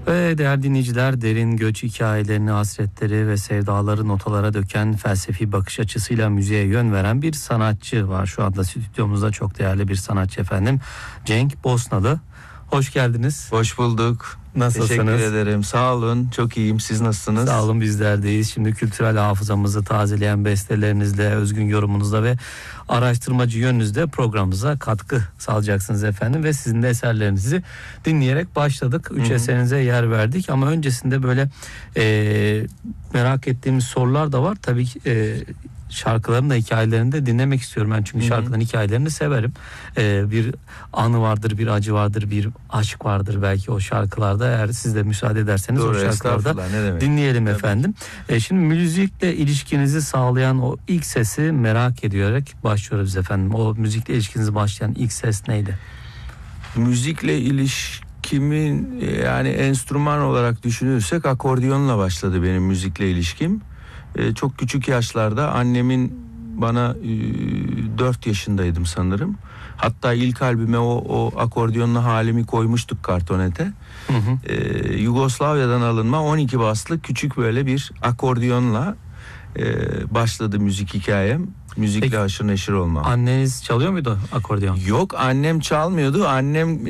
Ve değerli dinleyiciler, derin göç hikayelerini, hasretleri ve sevdaları notalara döken, felsefi bakış açısıyla müziğe yön veren bir sanatçı var. Şu anda stüdyomuzda çok değerli bir sanatçı efendim. Cenk Bosnalı. Hoş geldiniz. Hoş bulduk. Nasılsınız? Teşekkür ederim. Sağ olun. Çok iyiyim. Siz nasılsınız? Sağ olun, bizler deyiz. Şimdi kültürel hafızamızı tazeleyen bestelerinizle, özgün yorumunuzla ve araştırmacı yönünüzle programımıza katkı sağlayacaksınız efendim. Ve sizin de eserlerinizi dinleyerek başladık. 3 eserinize yer verdik ama öncesinde böyle merak ettiğimiz sorular da var. Tabii ki şarkıların da hikayelerini de dinlemek istiyorum ben, çünkü şarkıların hikayelerini severim. Bir anı vardır, bir acı vardır, bir aşk vardır belki o şarkılarda. Eğer siz de müsaade ederseniz doğru, o şarkılarda dinleyelim efendim. Şimdi müzikle ilişkinizi sağlayan o ilk sesi merak ediyoruz başlıyoruz efendim. O müzikle ilişkinizi başlayan ilk ses neydi? Müzikle ilişkimin, yani enstrüman olarak düşünürsek akordiyonla başladı benim müzikle ilişkim. Çok küçük yaşlarda annemin bana 4 yaşındaydım sanırım. Hatta ilk albüme o akordiyonlu halimi koymuştuk kartonete. Yugoslavya'dan alınma 12 baslı küçük böyle bir akordiyonla başladı müzik hikayem. Müzikle Peki, haşır neşir olmam. Anneniz çalıyor muydu akordeon? Yok, annem çalmıyordu. Annem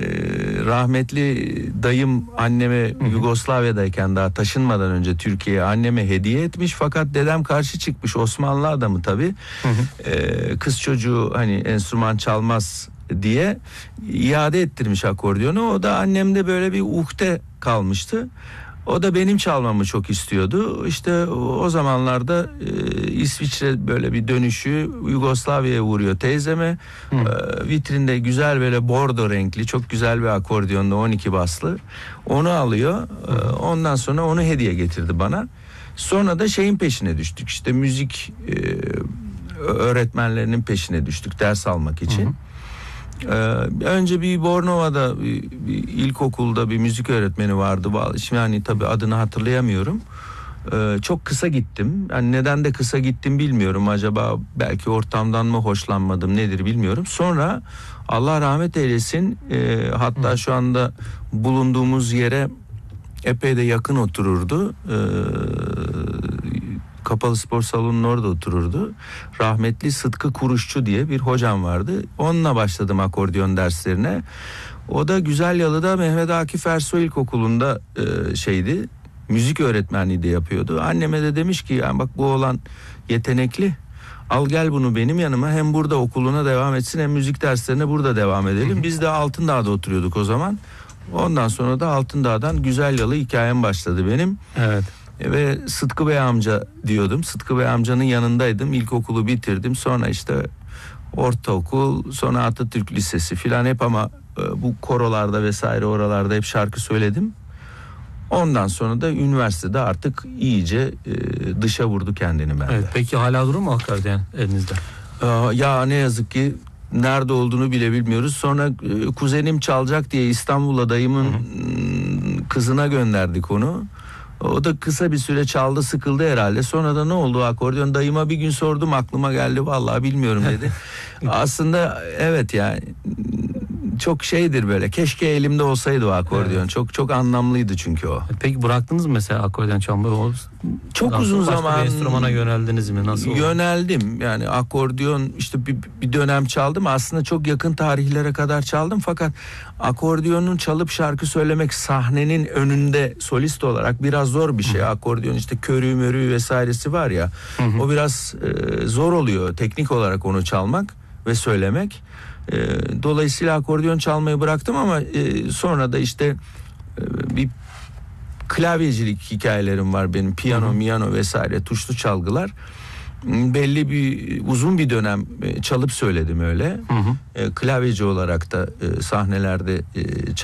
rahmetli dayım anneme Yugoslavya'dayken, daha taşınmadan önce Türkiye'ye, anneme hediye etmiş. Fakat dedem karşı çıkmış, Osmanlı adamı tabii. Kız çocuğu hani enstrüman çalmaz diye iade ettirmiş akordiyonu. O da annemde böyle bir ukde kalmıştı. O da benim çalmamı çok istiyordu. İşte o zamanlarda İsviçre böyle bir dönüşü, Yugoslavya'ya vuruyor teyzeme. Vitrinde güzel böyle bordo renkli çok güzel bir akordiyonda 12 baslı. Onu alıyor. Ondan sonra onu hediye getirdi bana. Sonra da şeyin peşine düştük. İşte müzik öğretmenlerinin peşine düştük ders almak için. Önce bir Bornova'da bir ilkokulda bir müzik öğretmeni vardı. Şimdi hani tabii adını hatırlayamıyorum. Çok kısa gittim. Yani neden de kısa gittim bilmiyorum. Acaba belki ortamdan mı hoşlanmadım nedir bilmiyorum. Sonra Allah rahmet eylesin, hatta şu anda bulunduğumuz yere epey de yakın otururdu. Kapalı spor salonunun orada otururdu. Rahmetli Sıtkı Kuruşçu diye bir hocam vardı. Onunla başladım akordeon derslerine. O da Güzelyalı'da Mehmet Akif Ersoy İlkokulu'nda müzik öğretmenliği de yapıyordu. Anneme de demiş ki, yani bak bu oğlan yetenekli. Al gel bunu benim yanıma, hem burada okuluna devam etsin hem müzik derslerine burada devam edelim. Biz de Altındağ'da oturuyorduk o zaman. Ondan sonra da Altındağ'dan Güzelyalı hikayem başladı benim. Evet. Ve Sıtkı Bey amca diyordum. Sıtkı Bey amcanın yanındaydım. İlkokulu bitirdim. Sonra işte ortaokul, sonra Atatürk Lisesi filan hep, ama bu korolarda vesaire oralarda hep şarkı söyledim. Ondan sonra da üniversitede artık iyice dışa vurdu kendini bende. Evet, peki hala durur mu akordeon elinizde? Ya ne yazık ki nerede olduğunu bile bilmiyoruz. Sonra kuzenim çalacak diye İstanbul'a dayımın kızına gönderdik onu. O da kısa bir süre çaldı, sıkıldı herhalde. Sonra da ne oldu akordeon? Dayıma bir gün sordum, aklıma geldi, vallahi bilmiyorum dedi. Aslında evet, yani çok şeydir böyle. Keşke elimde olsaydı o akordeon. Evet. Çok anlamlıydı çünkü o. Peki bıraktınız mı mesela akordeon çalmayı? Çok uzun zaman. Enstrümana yöneldiniz mi? Nasıl oldu? Yöneldim. Yani akordeon işte bir dönem çaldım. Aslında çok yakın tarihlere kadar çaldım. Fakat akordiyonun çalıp şarkı söylemek sahnenin önünde solist olarak biraz zor bir şey. Akordeon işte körü mörü vesairesi var ya. O biraz zor oluyor teknik olarak onu çalmak ve söylemek. Dolayısıyla akordeon çalmayı bıraktım ama sonra da işte bir klavyecilik hikayelerim var benim. Piyano, miyano vesaire, tuşlu çalgılar. Belli bir uzun bir dönem çalıp söyledim öyle. Klavyeci olarak da sahnelerde